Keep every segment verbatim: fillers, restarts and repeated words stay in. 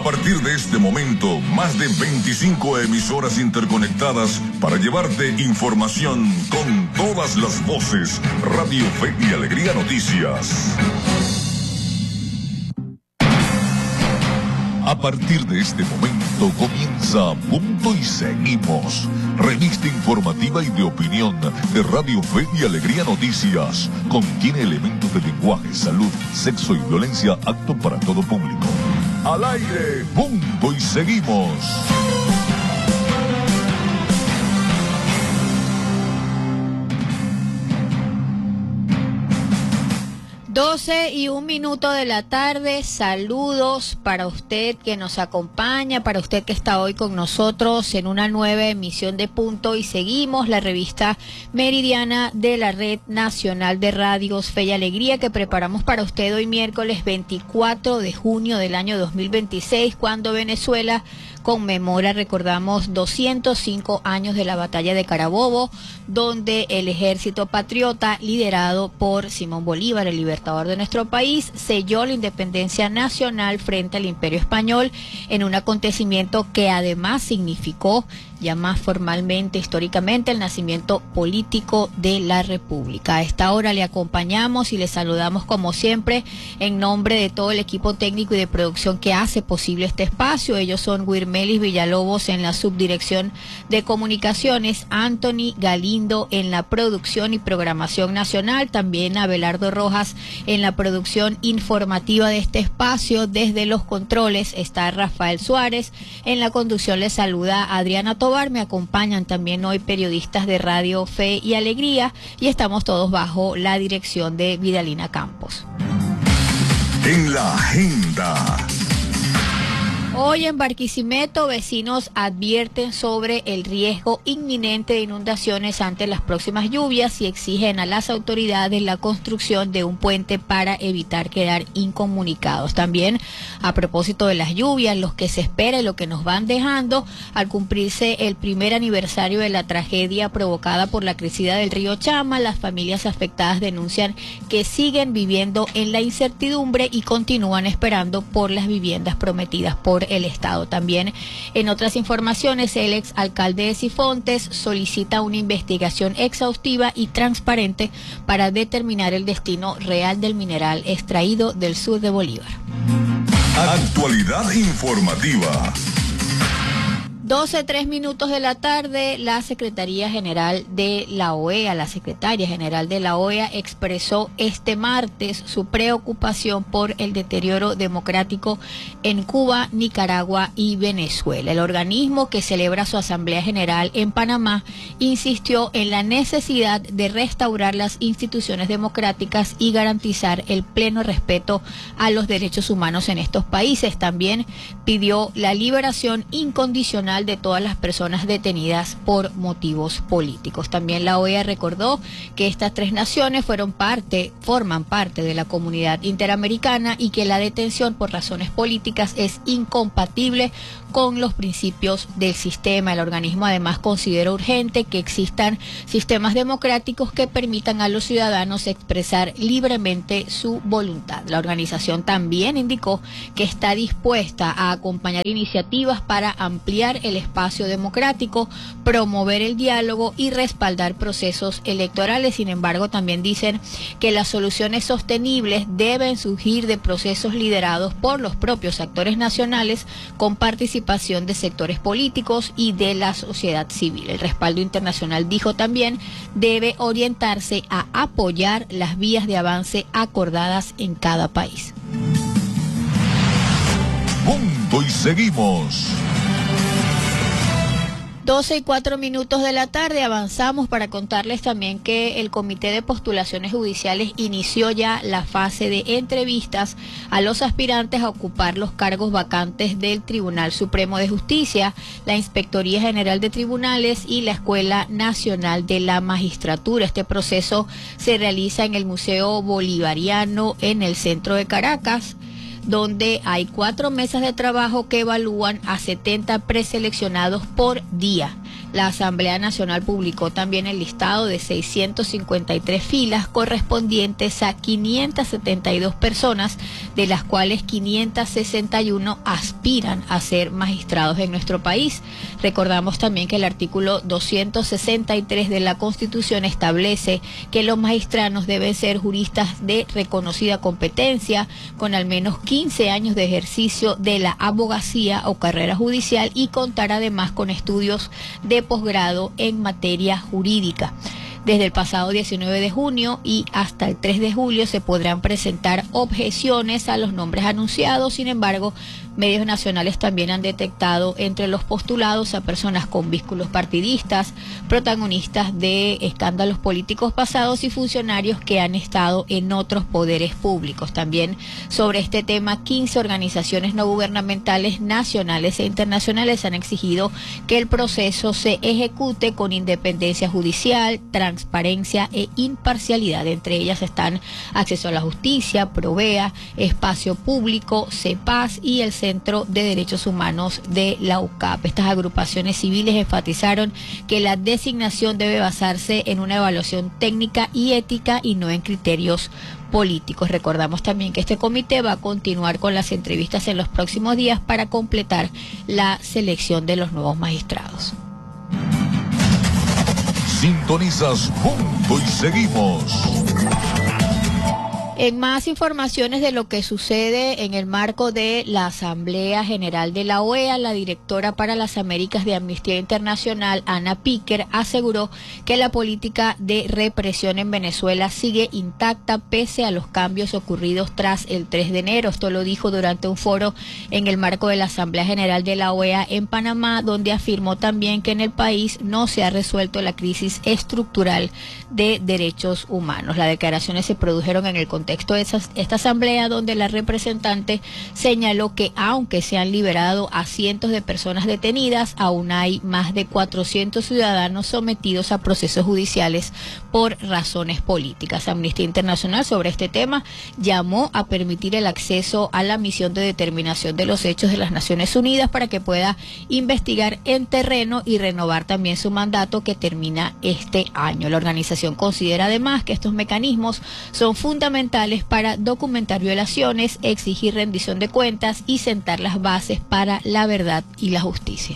A partir de este momento, más de veinticinco emisoras interconectadas para llevarte información con todas las voces. Radio Fe y Alegría Noticias. A partir de este momento comienza Punto y Seguimos, revista informativa y de opinión de Radio Fe y Alegría Noticias. Contiene elementos de lenguaje, salud, sexo y violencia apto para todo público. Al aire, Punto y Seguimos. doce y un minuto de la tarde, saludos para usted que nos acompaña, para usted que está hoy con nosotros en una nueva emisión de Punto y Seguimos, la revista meridiana de la Red Nacional de Radios Fe y Alegría, que preparamos para usted hoy miércoles veinticuatro de junio del año dos mil veintiséis, cuando Venezuela conmemora, recordamos, doscientos cinco años de la batalla de Carabobo, donde el ejército patriota, liderado por Simón Bolívar, el libertador de nuestro país, selló la independencia nacional frente al Imperio Español, en un acontecimiento que además significó ya más formalmente, históricamente, el nacimiento político de la República. A esta hora le acompañamos y le saludamos como siempre en nombre de todo el equipo técnico y de producción que hace posible este espacio. Ellos son Wirmelis Villalobos en la subdirección de comunicaciones, Anthony Galindo en la producción y programación nacional, también Abelardo Rojas en la producción informativa de este espacio. Desde los controles está Rafael Suárez, en la conducción les saluda Adriana Tobar. Me acompañan también hoy periodistas de Radio Fe y Alegría y estamos todos bajo la dirección de Vidalina Campos. En la agenda. Hoy en Barquisimeto, vecinos advierten sobre el riesgo inminente de inundaciones ante las próximas lluvias y exigen a las autoridades la construcción de un puente para evitar quedar incomunicados. También, a propósito de las lluvias, los que se espera y lo que nos van dejando, al cumplirse el primer aniversario de la tragedia provocada por la crecida del río Chama, las familias afectadas denuncian que siguen viviendo en la incertidumbre y continúan esperando por las viviendas prometidas por el Estado. También, en otras informaciones, el ex alcalde de Sifontes solicita una investigación exhaustiva y transparente para determinar el destino real del mineral extraído del sur de Bolívar. Actualidad informativa. doce, tres minutos de la tarde, la Secretaría General de la O E A, la Secretaria General de la O E A expresó este martes su preocupación por el deterioro democrático en Cuba, Nicaragua y Venezuela. El organismo, que celebra su Asamblea General en Panamá, insistió en la necesidad de restaurar las instituciones democráticas y garantizar el pleno respeto a los derechos humanos en estos países. También pidió la liberación incondicional de todas las personas detenidas por motivos políticos. También la O E A recordó que estas tres naciones fueron parte, forman parte de la comunidad interamericana y que la detención por razones políticas es incompatible con los principios del sistema. El organismo además considera urgente que existan sistemas democráticos que permitan a los ciudadanos expresar libremente su voluntad. La organización también indicó que está dispuesta a acompañar iniciativas para ampliar el espacio democrático, promover el diálogo y respaldar procesos electorales. Sin embargo, también dicen que las soluciones sostenibles deben surgir de procesos liderados por los propios actores nacionales, con participación de sectores políticos y de la sociedad civil. El respaldo internacional, dijo también, debe orientarse a apoyar las vías de avance acordadas en cada país. Punto y Seguimos. doce y cuatro minutos de la tarde, avanzamos para contarles también que el Comité de Postulaciones Judiciales inició ya la fase de entrevistas a los aspirantes a ocupar los cargos vacantes del Tribunal Supremo de Justicia, la Inspectoría General de Tribunales y la Escuela Nacional de la Magistratura. Este proceso se realiza en el Museo Bolivariano en el centro de Caracas, donde hay cuatro mesas de trabajo que evalúan a setenta preseleccionados por día. La Asamblea Nacional publicó también el listado de seiscientas cincuenta y tres filas correspondientes a quinientas setenta y dos personas, de las cuales quinientas sesenta y uno aspiran a ser magistrados en nuestro país. Recordamos también que el artículo doscientos sesenta y tres de la Constitución establece que los magistrados deben ser juristas de reconocida competencia, con al menos quince años de ejercicio de la abogacía o carrera judicial, y contar además con estudios de posgrado en materia jurídica. Desde el pasado diecinueve de junio y hasta el tres de julio se podrán presentar objeciones a los nombres anunciados. Sin embargo, medios nacionales también han detectado entre los postulados a personas con vínculos partidistas, protagonistas de escándalos políticos pasados y funcionarios que han estado en otros poderes públicos. También sobre este tema, quince organizaciones no gubernamentales nacionales e internacionales han exigido que el proceso se ejecute con independencia judicial, transparencia e imparcialidad. Entre ellas están Acceso a la Justicia, Provea, Espacio Público, CEPAS y el Centro de Derechos Humanos de la U C A P. Estas agrupaciones civiles enfatizaron que la designación debe basarse en una evaluación técnica y ética y no en criterios políticos. Recordamos también que este comité va a continuar con las entrevistas en los próximos días para completar la selección de los nuevos magistrados. Sintonizas Punto y Seguimos. En más informaciones de lo que sucede en el marco de la Asamblea General de la O E A, la directora para las Américas de Amnistía Internacional, Anna Picker, aseguró que la política de represión en Venezuela sigue intacta pese a los cambios ocurridos tras el tres de enero. Esto lo dijo durante un foro en el marco de la Asamblea General de la O E A en Panamá, donde afirmó también que en el país no se ha resuelto la crisis estructural de derechos humanos. Las declaraciones se produjeron en el contexto de esa, esta asamblea, donde la representante señaló que aunque se han liberado a cientos de personas detenidas, aún hay más de cuatrocientos ciudadanos sometidos a procesos judiciales por razones políticas. Amnistía Internacional sobre este tema llamó a permitir el acceso a la misión de determinación de los hechos de las Naciones Unidas para que pueda investigar en terreno y renovar también su mandato, que termina este año. La organización considera además que estos mecanismos son fundamentales para documentar violaciones, exigir rendición de cuentas y sentar las bases para la verdad y la justicia.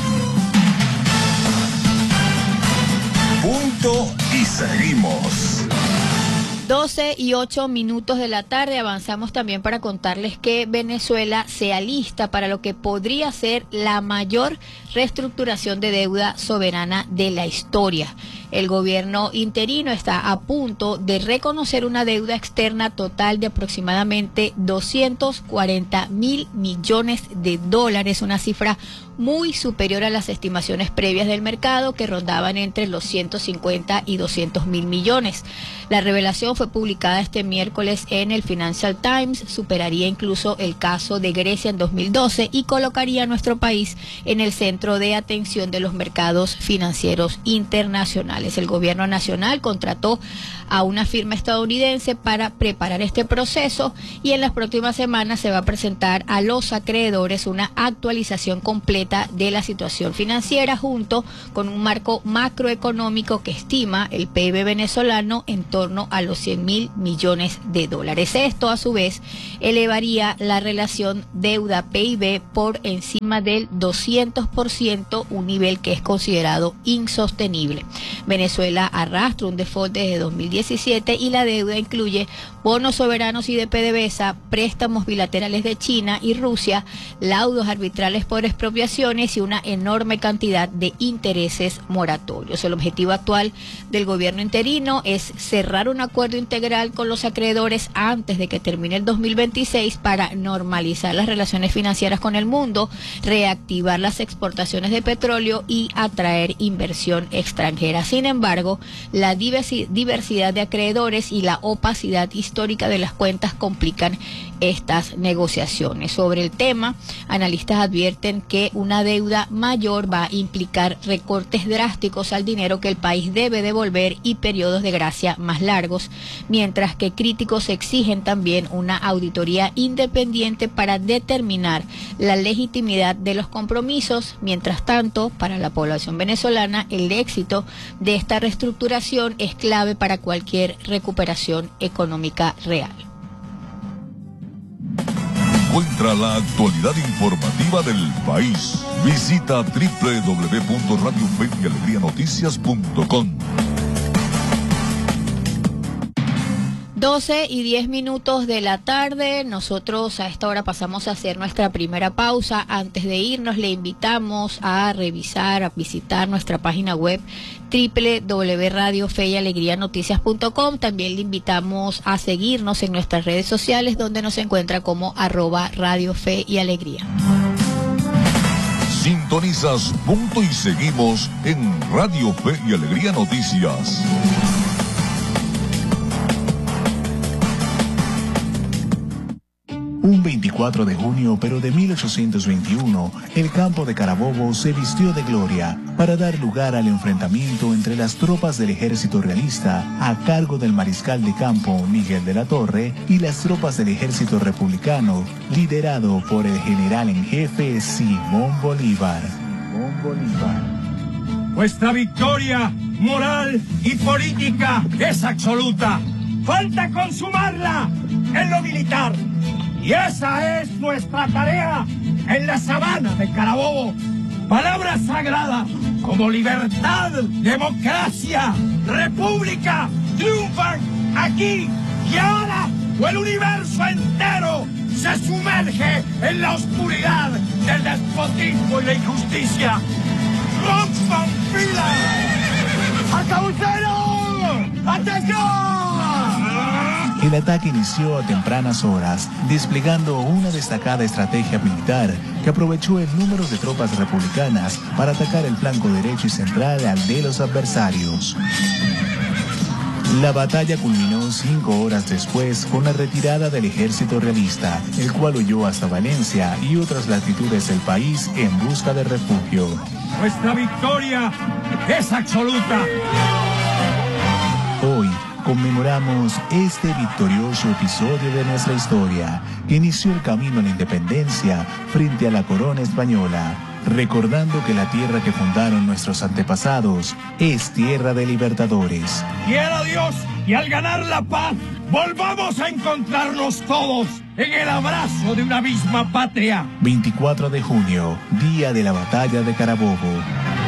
Punto y Seguimos. doce y ocho minutos de la tarde. Avanzamos también para contarles que Venezuela se alista para lo que podría ser la mayor reestructuración de deuda soberana de la historia. El gobierno interino está a punto de reconocer una deuda externa total de aproximadamente doscientos cuarenta mil millones de dólares, una cifra muy superior a las estimaciones previas del mercado, que rondaban entre los ciento cincuenta y doscientos mil millones. La revelación fue publicada este miércoles en el Financial Times, superaría incluso el caso de Grecia en dos mil doce y colocaría a nuestro país en el centro de atención de los mercados financieros internacionales. El gobierno nacional contrató a una firma estadounidense para preparar este proceso, y en las próximas semanas se va a presentar a los acreedores una actualización completa de la situación financiera, junto con un marco macroeconómico que estima el P I B venezolano en torno a los cien mil millones de dólares. Esto, a su vez, elevaría la relación deuda-P I B por encima del doscientos por ciento, un nivel que es considerado insostenible. Venezuela arrastra un default desde dos mil diecisiete y la deuda incluye bonos soberanos y de PDVSA, préstamos bilaterales de China y Rusia, laudos arbitrales por expropiaciones y una enorme cantidad de intereses moratorios. El objetivo actual del gobierno interino es cerrar un acuerdo integral con los acreedores antes de que termine el dos mil veintiséis para normalizar las relaciones financieras con el mundo, reactivar las exportaciones de petróleo y atraer inversión extranjera. Sin embargo, la diversidad cantidad de acreedores y la opacidad histórica de las cuentas complican estas negociaciones. Sobre el tema, analistas advierten que una deuda mayor va a implicar recortes drásticos al dinero que el país debe devolver y periodos de gracia más largos, mientras que críticos exigen también una auditoría independiente para determinar la legitimidad de los compromisos. Mientras tanto, para la población venezolana, el éxito de esta reestructuración es clave para cualquier recuperación económica real. Encuentra la actualidad informativa del país. Visita doble u doble u doble u punto radio fe y alegría noticias punto com. doce y diez minutos de la tarde, nosotros a esta hora pasamos a hacer nuestra primera pausa. Antes de irnos, le invitamos a revisar, a visitar nuestra página web doble u doble u doble u punto radio fe y alegría noticias punto com. También le invitamos a seguirnos en nuestras redes sociales, donde nos encuentra como arroba Radio Fe y Alegría. Sintonizas punto y seguimos en Radio Fe y Alegría Noticias. Un veinticuatro de junio, pero de mil ochocientos veintiuno, el campo de Carabobo se vistió de gloria para dar lugar al enfrentamiento entre las tropas del ejército realista a cargo del mariscal de campo Miguel de la Torre y las tropas del ejército republicano liderado por el general en jefe Simón Bolívar. Simón Bolívar. Nuestra victoria moral y política es absoluta. Falta consumarla en lo militar. Y esa es nuestra tarea en la sabana de Carabobo. Palabras sagradas como libertad, democracia, república, triunfan aquí y ahora, o el universo entero se sumerge en la oscuridad del despotismo y la injusticia. ¡Rompan filas! ¡A cabucero! ¡Atención! El ataque inició a tempranas horas, desplegando una destacada estrategia militar que aprovechó el número de tropas republicanas para atacar el flanco derecho y central al de los adversarios. La batalla culminó cinco horas después con la retirada del ejército realista, el cual huyó hasta Valencia y otras latitudes del país en busca de refugio. Nuestra victoria es absoluta. Hoy conmemoramos este victorioso episodio de nuestra historia, que inició el camino a la independencia frente a la corona española, recordando que la tierra que fundaron nuestros antepasados es tierra de libertadores. Quiera Dios, y al ganar la paz, volvamos a encontrarnos todos en el abrazo de una misma patria. veinticuatro de junio, día de la batalla de Carabobo.